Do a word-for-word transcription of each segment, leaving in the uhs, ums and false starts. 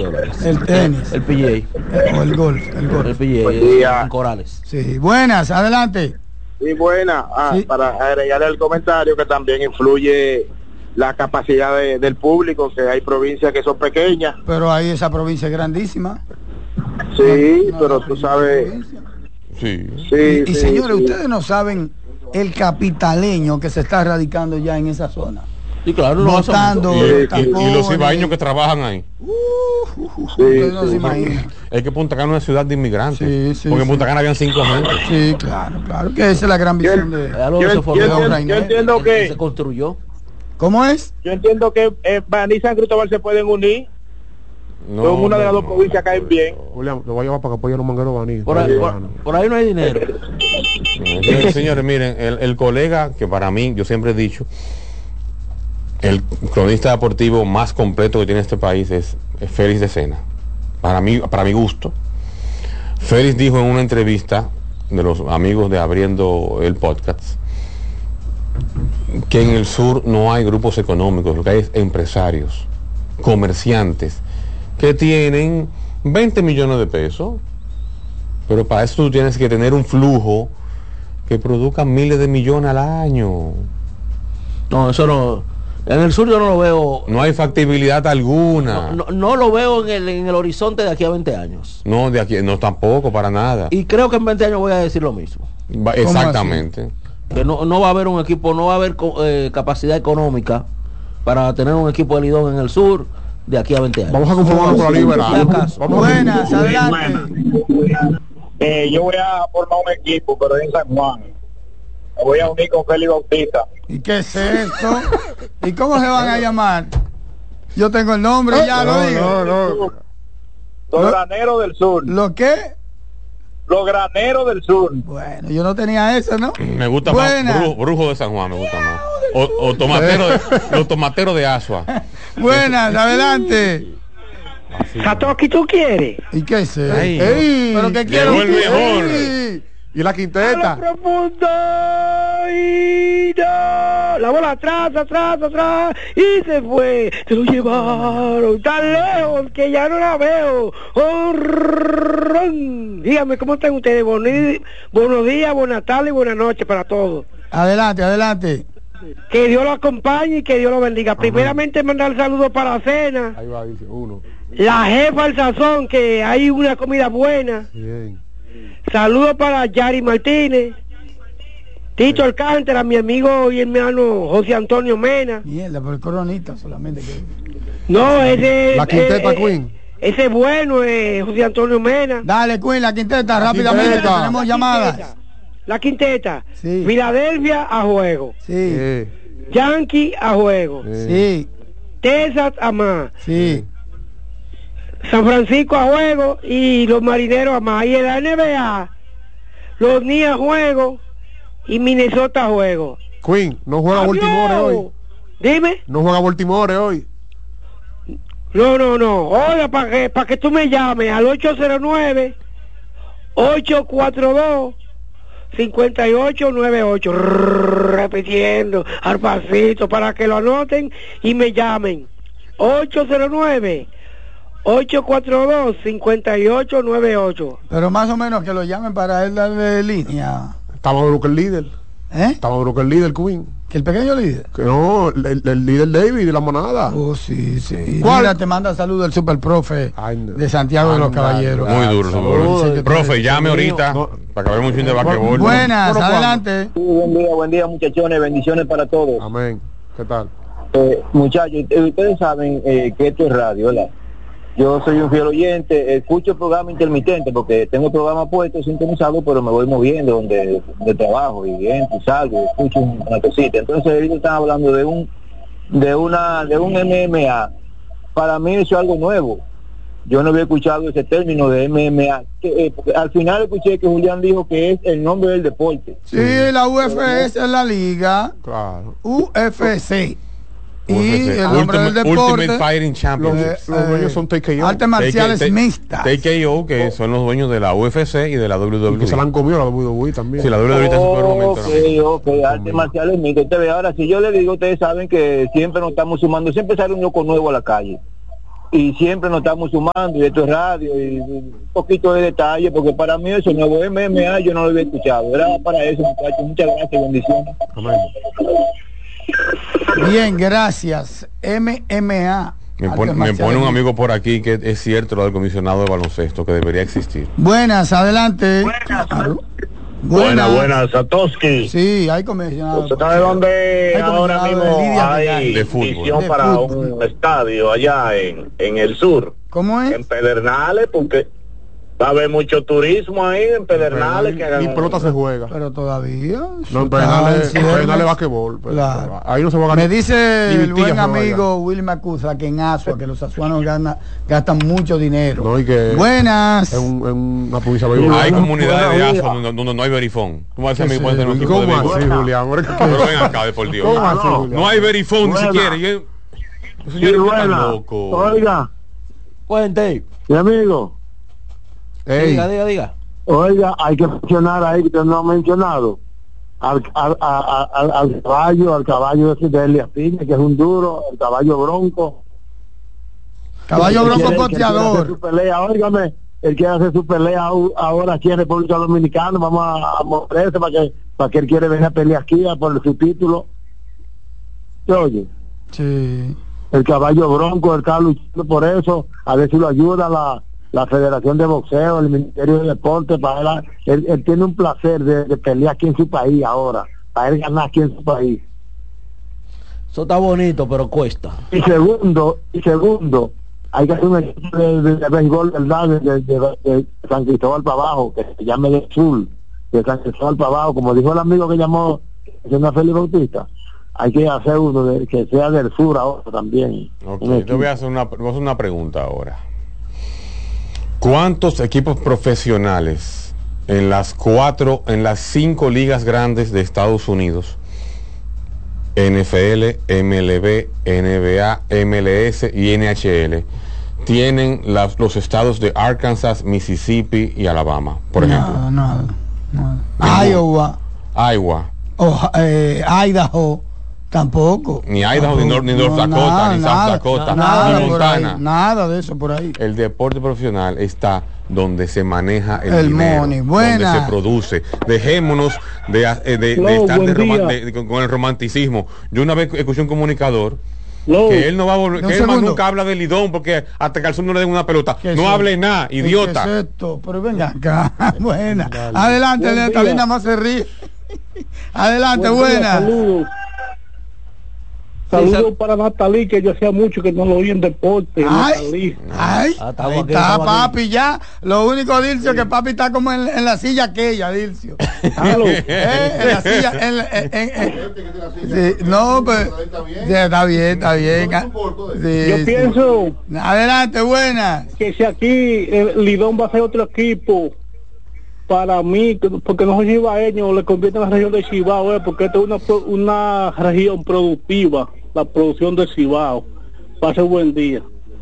dólares. El tenis. El P G A. O el golf. El golf. El P G A en Corales. Sí, buenas, adelante. Sí, buena. Ah, Sí. Para agregarle el comentario que también influye la capacidad de- del público, que hay provincias que son pequeñas. Pero ahí esa provincia es grandísima. Sí, No, pero no, tú no, sabes. provincia. Sí. Sí, Y, y sí, señores, sí. ustedes no saben el capitaleño que se está radicando ya en esa zona. Y claro, no hace Votando mucho. Y, y- y tapones. los cibaeños que trabajan ahí. Ustedes no sí. se imaginan. Es que Punta Cana es una ciudad de inmigrantes. Sí, sí, porque en sí. Punta Cana habían cinco gente. Sí, claro, claro, que esa es la gran visión de... Es algo que Yo- se yo formó. entiendo- Rainer, yo entiendo que- se construyó. ¿Cómo es? Yo entiendo que eh, Baní y San Cristóbal se pueden unir. No, Son una de las no, dos provincias que caen bien. William, lo voy a llevar para que apoye a los mangueros Baní. Por ahí, por, por ahí no hay dinero. Señores, señores, miren, el, el colega que para mí, yo siempre he dicho, el cronista deportivo más completo que tiene este país es, es Félix de Sena. Para mí, para mi gusto. Félix dijo en una entrevista de los amigos de Abriendo el Podcast que en el sur no hay grupos económicos, lo que hay es empresarios, comerciantes, que tienen veinte millones de pesos, pero para eso tú tienes que tener un flujo que produzca miles de millones al año. No, eso no. En el sur yo no lo veo. No hay factibilidad alguna. No, no, no lo veo en el, en el horizonte de aquí a veinte años. No, de aquí, no tampoco, para nada. Y creo que en veinte años voy a decir lo mismo. Va- Exactamente. Que no, no va a haber un equipo, no va a haber co- eh, capacidad económica para tener un equipo de Lidón en el sur de aquí a veinte años. Vamos a conformarnos con la liberal. Si acaso. Vamos a- Buenas, adelante. Eh, yo voy a formar un equipo, pero en San Juan. Me voy a unir con Félix Bautista. ¿Y qué es esto? ¿Y cómo se van a llamar? Yo tengo el nombre, ya lo digo. No, no, no. Los Lo- graneros del sur. ¿Lo qué? Los graneros del sur. Bueno, yo no tenía eso, ¿no? Me gusta Buena. más brujo, brujo de San Juan, me gusta más. O, o tomatero de, los tomateros de Asua. Buenas, adelante. Satoki, ¿tú quieres? ¿Y qué es eso? Ay, ¡Ey! ¿Pero qué quiero? Llegó el mejor. Ey. Y la quinteta. profundo y no. La bola atrás, atrás, atrás y se fue. Se lo llevaron tan lejos que ya no la veo. Horrón. Dígame, ¿cómo están ustedes? Boni- Buenos días, buenas tardes y buenas noches para todos. Adelante, adelante. Que Dios lo acompañe y que Dios lo bendiga. Primeramente mandar saludos para la cena. Ahí va, dice uno. La jefa al sazón, que hay una comida buena. Bien. Saludos para Yari Martínez, Tito Alcántara, mi amigo y hermano José Antonio Mena. Mierda, por el coronita solamente. Que... No, ese... La quinteta, eh, Queen. Ese es bueno, eh, José Antonio Mena. Dale, Queen, la quinteta, rápidamente, quinteta. que tenemos llamadas. Quinteta. La quinteta. Sí. Filadelfia a juego. Sí, Sí. Yankee a juego. sí, Texas a más. sí. San Francisco a juego y los marineros a más. Y en la N B A, los Knicks a juego y Minnesota a juego. Queen, no juega Baltimore hoy. Dime. No juega Baltimore hoy. No, no, no. Oiga, para que, para que tú me llames al ocho cero nueve, ocho cuatro dos, cinco ocho nueve ocho. Repitiendo al pasito para que lo anoten y me llamen. ocho cero nueve, ocho cuatro dos, cinco ocho nueve ocho. Pero más o menos que lo llamen para él darle línea. Está más duro que el líder. ¿Eh? Está más duro que el líder, Queen. Que el pequeño líder. Que no, el, el- el líder David de la manada. Oh, sí, sí. ¿Cuál? Mira, te manda saludos el super profe Ay, no. de Santiago de los Anda, Caballeros. Muy duro, Saludos. seguro. Profe, llame ahorita No. para que veamos un chin de basquetbol. Buenas, ¿Pero cuándo? adelante. Buen día, buen día, muchachones. Bendiciones para todos. Amén. ¿Qué tal? Eh, muchachos, eh, ustedes saben eh, que esto es radio, ¿verdad? Yo soy un fiel oyente, escucho el programa intermitente porque tengo el programa puesto, sintonizado, pero me voy moviendo donde, donde trabajo y entro y salgo, escucho una cosita. Entonces ellos están hablando de un de una de un M M A. Para mí eso es algo nuevo. Yo no había escuchado ese término de M M A. Que, eh, porque al final escuché que Julián dijo que es el nombre del deporte. Sí, la U F S es la liga Claro. U F C. Y U F C, el nombre del Ultimate, deporte, Ultimate Fighting Los, Championship. Eh, los dueños son T K O. artes marciales T K mixtas. T K O, que son los dueños de la U F C y de la W Y W que se la E. han comido la W W E también. Sí, la W W E está en su peor momento. ahora mismo. Ok, ok, artes marciales mixtas. Ustedes ve, ahora si yo les digo, ustedes saben que siempre nos estamos sumando, siempre sale un loco nuevo a la calle. y siempre nos estamos sumando, y esto es radio, y, y un poquito de detalle, porque para mí eso nuevo M M A yo no lo había escuchado, era para eso, muchachos. Muchas gracias, bendiciones. Amén. Bien, gracias. M M A. Me pone, me pone un amigo por aquí que es cierto lo del comisionado de baloncesto, que debería existir. Buenas, adelante. Buenas. Buenas, buenas, Satoshi. Sí, hay comisionado. ¿Usted sabe dónde Hay ahora comisionado mismo de hay de fútbol. visión De para fútbol. un estadio allá en, en el sur? ¿Cómo es? En Pedernales, porque va a haber mucho turismo ahí en Pedernales. Que hagan Ni pelota se juega. Pero todavía. No, en está Pedernales, en en ciernes. Pedernales basquetbol. pero- Claro. Ahí no se va a ganar. Me dice ni el vitilla buen se va a amigo Willy Macusa que en Asua, que los azuanos gana, gastan mucho dinero. No, y que Buenas. Es un, es una provincia Hay bayonera. comunidades de buena Aso vida. donde, donde no hay verifón. ¿Cómo hace ¿Qué mi es puede tener un eso? equipo de ¿Cómo béisbol? así, Julián? Pero ven acá, de por Dios. ¿Cómo así, No, Julián? No hay verifón Buena. siquiera. y es- Sí, Señores, no están buena. locos. Oiga, Cuente. mi amigo, Ey, Diga, diga, diga. oiga, hay que mencionar ahí que usted no ha mencionado al, al, al, al, al caballo, al caballo ese de Elias Piña, que es un duro, el caballo bronco. Caballo El que bronco quiere- el que quiere hacer poteador. su pelea, óigame, él quiere hacer su pelea au- ahora aquí en República Dominicana, vamos a, a mostrarse para que para que él quiere venir a pelear aquí a por su título. ¿Se oye? Sí. El caballo bronco, él está luchando por eso, a ver si lo ayuda la, la Federación de Boxeo, el Ministerio de Deporte, para él, él, él tiene un placer de, de pelear aquí en su país ahora, para él ganar aquí en su país. Eso está bonito, pero cuesta. Y segundo, y segundo, hay que hacer un equipo de, de, de béisbol, ¿verdad? De, de, de- de San Cristóbal para abajo, que se llame del sur, de San Cristóbal para abajo, como dijo el amigo que llamó, que se llama Félix Bautista. Hay que hacer uno de, que sea del sur ahora también. Ok, Un te equipo. voy a hacer una, voy a hacer una pregunta ahora. ¿Cuántos equipos profesionales en las cuatro, en las cinco ligas grandes de Estados Unidos, N F L, M L B, N B A, M L S y N H L, tienen las- los estados de Arkansas, Mississippi y Alabama, por ejemplo? Nada, nada, nada. Ninguno. Iowa, Iowa, Oja- eh, Idaho, tampoco. ni Idaho, ni, North, ni North No, Dakota, nada, ni South nada, Dakota, nada ni por ahí, Montana. nada de eso por ahí. El deporte profesional está donde se maneja el, El dinero, money. Buena. donde se produce. Dejémonos de, de, de- Hello, de estar de buen roman- día. de- de- con, con el romanticismo. Yo una vez escuché un comunicador No, que él no va a volver, Un que él más segundo. nunca habla del Lidón porque hasta que al sur no le den una pelota. ¿Qué es No eso? hable nada, ¿Qué idiota. es esto? Pero venga acá. Buena. Adelante, Buen Natalie, día. nada más se ríe. Adelante, buen día, buena. Saludos. Saludos para Natalí, que yo hacía mucho que no lo oí en deporte. Ay, Natalí. ay, Ah, estamos ahí aquí, está estamos aquí. papi ya. Lo único, Dilcio, que papi está como en, en la silla aquella, Dilcio. Aló. Eh, en la silla, en, la- en- en- en- sí, no, pues sí, está bien, está bien. Sí, Yo sí. pienso Adelante, buena. que si aquí el Lidón va a ser otro equipo, para mí, que- porque no soy cibaeño, le conviene a la región de Cibao, eh, porque esta es una, pro- una región productiva, la producción de Cibao. Pase buen día.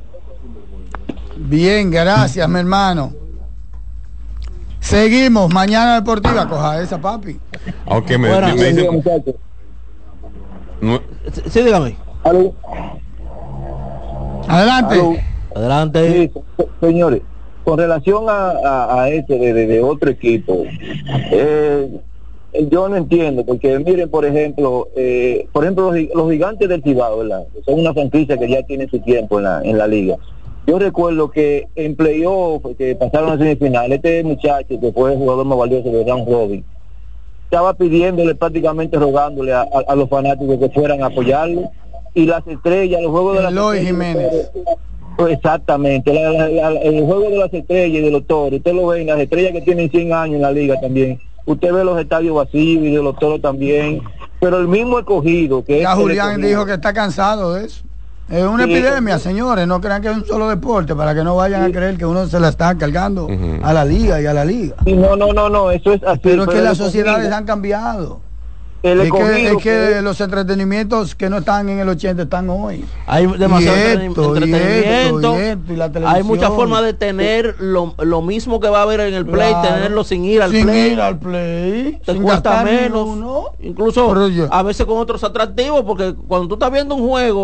Bien, gracias, mi hermano. Seguimos, mañana deportiva, coja esa, papi. Aunque me, Buenas. me dicen, no- Sí, sí, dígame. Aló, Adelante. aló. Adelante. Sí, se- señores, con relación a, a, a este de, de- de otro equipo, eh, yo no entiendo, porque miren, por ejemplo, eh, por ejemplo los, gi- los gigantes del Cibao, ¿verdad? Son una franquicia que ya tiene su tiempo en la, en la liga. Yo recuerdo que en playoff, que pasaron a semifinal, este muchacho que fue el jugador más valioso de Round Robin, estaba pidiéndole, prácticamente rogándole a, a- a los fanáticos que fueran a apoyarlo, y las estrellas, los juegos de las Eloy estrellas, Jiménez. pues exactamente, la- la- la- el juego de las estrellas y de los toros, usted lo ve en las estrellas que tienen cien años en la liga también, usted ve los estadios vacíos y de los toros también, pero el mismo escogido que Ya es el Julián escogido, dijo que está cansado de eso. Es una Sí, epidemia, sí. señores. No crean que es un solo deporte para que no vayan a creer que uno se la está cargando Ujú. a la liga y a la liga. Sí, no, no, no, no, eso es así. Pero es que el las sociedades escogido- han cambiado. el Es que, escogido es que los entretenimientos que no están en el ochenta están hoy. Hay demasiado Y entreten- esto, y entretenimiento. esto, y esto, y la Hay televisión. muchas formas de tener lo, lo mismo que va a haber en el play, Claro. tenerlo sin ir al sin play. ir al play, Te sin cuesta gastar ni menos. uno. Incluso Pero yo- a veces con otros atractivos, porque cuando tú estás viendo un juego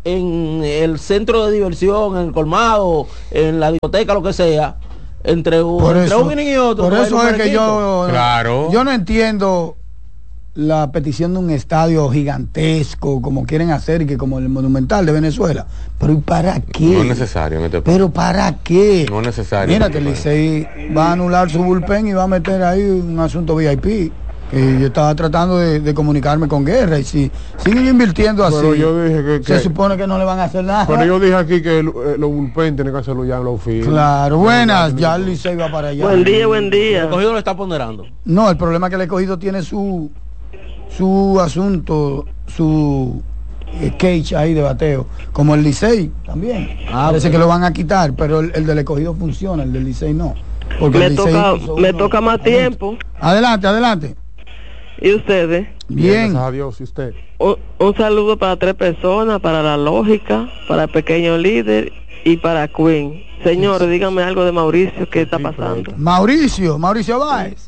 en el centro de diversión, en el colmado, en la discoteca, lo que sea, entre, un, por entre eso, un inning y otro. Por eso es que yo, claro. yo no entiendo la petición de un estadio gigantesco como quieren hacer y que como el Monumental de Venezuela. Pero ¿y para qué? No es necesario en este país. Pero ¿para qué? No es necesario. Mira que el Licey va a anular su bullpen y va a meter ahí un asunto V I P. Que yo estaba tratando de, de comunicarme con Guerra y si siguen invirtiendo así, pero yo dije que, se que, supone que no le van a hacer nada. Pero yo dije aquí que el, eh, los bullpen tienen que hacerlo ya en la oficina. Claro, buenas, ya el Licey va para allá. Buen día, buen día. El escogido lo está ponderando. No, el problema es que el escogido tiene su su asunto, su eh, cage ahí de bateo, como el Licey también. Ah, Parece okay. que lo van a quitar, pero el, el del escogido funciona, el del Licey no. Porque Me el Licey toca, hizo me uno toca más adentro. tiempo. Adelante, adelante. ¿Y ustedes? Bien. Gracias a Dios, y usted. Un, un saludo para tres personas, para La Lógica, para el Pequeño Líder y para Queen. Señores, díganme algo de Mauricio, ¿qué está pasando? Mauricio, Mauricio Báez.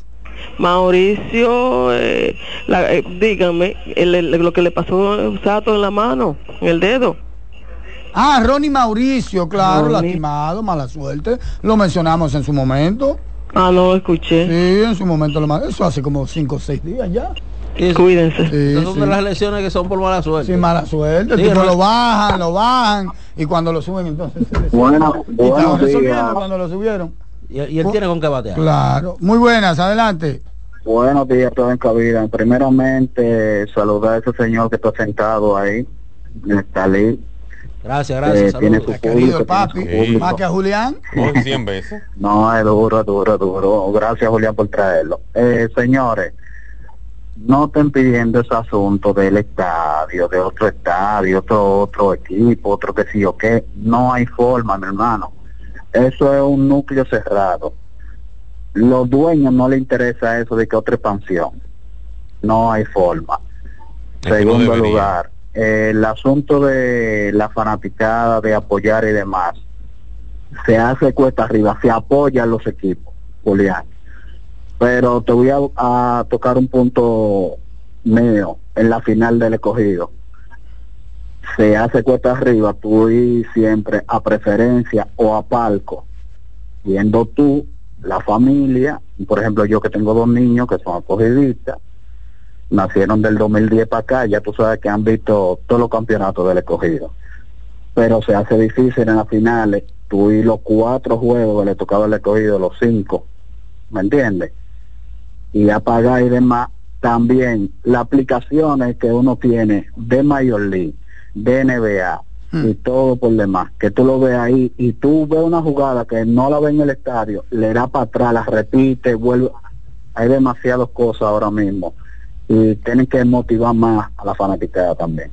Mauricio, eh, la, eh, díganme, el, el, lo que le pasó a Sato en la mano, en el dedo. Ah, Ronnie Mauricio, claro, Ronnie. lastimado, mala suerte. Lo mencionamos en su momento. Ah, no lo escuché. Sí, en su momento lo ma- eso hace como cinco o seis días ya. Y eso- Cuídense. Sí, esas son sí. de las lesiones que son por mala suerte. Sí, mala suerte. El Sí, tipo no- lo bajan, lo bajan y cuando lo suben entonces se les Bueno, y estaban buenos resolviendo días. cuando lo subieron. Y, y él tiene con qué batear. Claro. Muy buenas, adelante. Buenos días, todo en cabina. Primeramente, saludar a ese señor que está sentado ahí, Nestalí. Gracias, Eh, gracias. tiene Saludos. su Querido público, papi, tiene su público. más que a Julián. No, cien veces. No, es duro, duro, duro. Gracias, Julián, por traerlo. Eh, señores, no estén pidiendo ese asunto del estadio, de otro estadio, otro otro equipo, otro que sí o qué. No hay forma, mi hermano. Eso es un núcleo cerrado. Los dueños no les interesa eso de que otra expansión. No hay forma. Es que no Segundo debería. lugar, eh, el asunto de la fanaticada, de apoyar y demás, se hace cuesta arriba, se apoya a los equipos, Julián. Pero te voy a, a tocar un punto mío en la final del escogido. Se hace cuesta arriba, tú y siempre a preferencia o a palco, viendo tú, la familia, por ejemplo yo que tengo dos niños que son escogidistas, nacieron del dos mil diez para acá, ya tú sabes que han visto todos los campeonatos del escogido, pero se hace difícil en las finales, tú y los cuatro juegos que le tocaba al escogido, los cinco, ¿me entiendes? Y apagar y demás, también las aplicaciones que uno tiene de Major League, de N B A, y todo por demás, que tú lo ves ahí y tú ves una jugada que no la ves en el estadio, le da para atrás, la repite, vuelve. Hay demasiadas cosas ahora mismo y tienen que motivar más a la fanaticada también.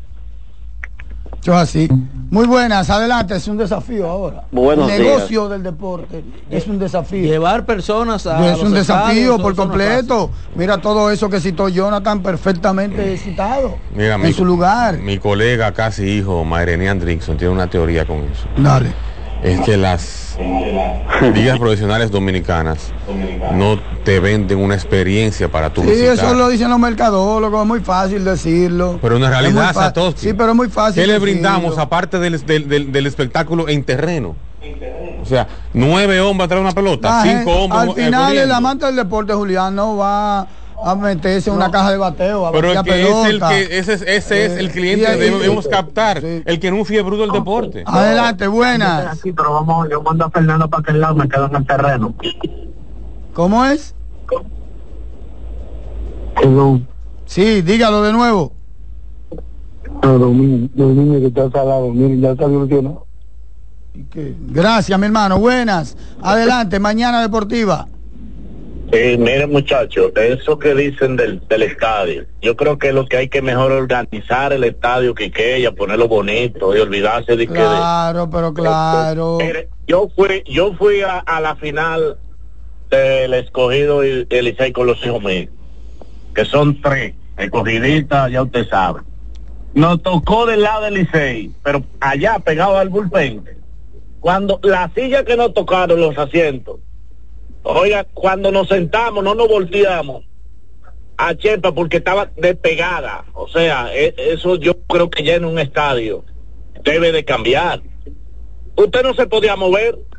Yo así. Muy buenas, adelante, es un desafío ahora. Buenos El negocio del deporte es un desafío. Llevar personas a Es los un estadios, desafío eso- por eso no es completo. Mira todo eso que citó Jonathan, perfectamente citado Mira, en mi, su lugar. mi colega, casi hijo, Mayrenian Drickson, tiene una teoría con eso. Dale. Es que las ligas profesionales dominicanas no te venden una experiencia para tu Sí, visitar. eso lo dicen los mercadólogos, es muy fácil decirlo. Pero una Es realidad, muy fa- Satoshi. Sí, pero es muy fácil. ¿Qué le decirlo. brindamos aparte del, del, del, del espectáculo en terreno? O sea, nueve hombres atrás de una pelota, La cinco gente- hombres. Al eh, final, el corriendo. amante del deporte, Julián, no va a meterse en una caja de bateo, a Pero es batear que es el pelota. que ese, es- ese es el cliente y ahí- que debemos captar, sí. el que no es un fiebre del deporte. Adelante, buenas. Aquí, pero vamos, yo mando a Fernando para aquel lado, me quedo en el terreno. ¿Cómo es? Perdón, Sí, dígalo de nuevo. Domingo, Domingo que está salado, miren, ya salió el ¿no? Gracias, mi hermano. Buenas. Adelante, mañana deportiva. Sí, miren muchachos, eso que dicen del, del estadio, yo creo que lo que hay que mejor organizar el estadio que que ponerlo bonito y olvidarse de que... Claro, pero claro. Mire, yo fui, yo fui a, a la final del escogido y el Licey con los hijos míos, que son tres, escogidistas, ya usted sabe. Nos tocó del lado del Licey, pero allá pegado al bullpen. Cuando la silla que nos tocaron, los asientos, oiga, cuando nos sentamos no nos volteamos a Chepa porque estaba despegada. O sea, e- eso yo creo que ya en un estadio debe de cambiar. Usted no se podía mover